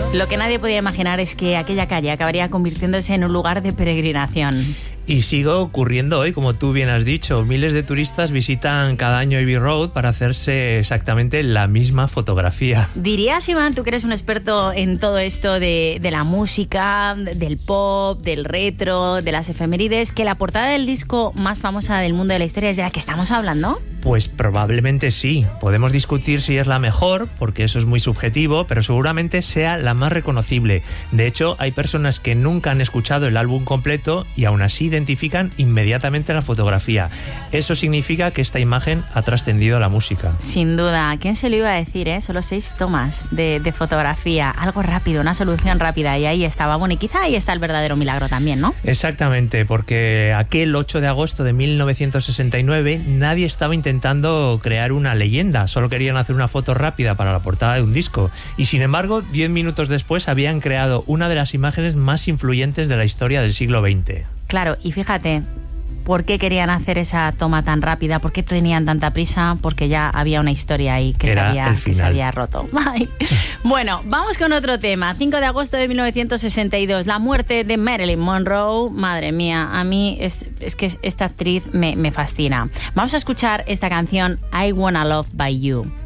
Lo que nadie podía imaginar es que aquella calle acabaría convirtiéndose en un lugar de peregrinación. Y sigue ocurriendo hoy, como tú bien has dicho. Miles de turistas visitan cada año Abbey Road para hacerse exactamente la misma fotografía. ¿Dirías, Iván, tú que eres un experto en todo esto de la música, del pop, del retro, de las efemérides, que la portada del disco más famosa del mundo de la historia es de la que estamos hablando? Pues probablemente sí. Podemos discutir si es la mejor, porque eso es muy subjetivo, pero seguramente sea la más reconocible. De hecho, hay personas que nunca han escuchado el álbum completo y aún así identifican inmediatamente la fotografía. Eso significa que esta imagen ha trascendido a la música. Sin duda. ¿Quién se lo iba a decir, eh? Solo 6 tomas de fotografía. Algo rápido, una solución rápida. Y ahí estaba. Bueno, y quizá ahí está el verdadero milagro también, ¿no? Exactamente, porque aquel 8 de agosto de 1969 nadie estaba intentando crear una leyenda. Solo querían hacer una foto rápida para la portada de un disco. Y sin embargo, 10 minutos después habían creado una de las imágenes más influyentes de la historia del siglo XX. Claro, y fíjate, ¿por qué querían hacer esa toma tan rápida? ¿Por qué tenían tanta prisa? Porque ya había una historia ahí que se había roto. Ay. Bueno, vamos con otro tema. 5 de agosto de 1962, la muerte de Marilyn Monroe. Madre mía, a mí es que esta actriz me fascina. Vamos a escuchar esta canción, I Wanna Love By You.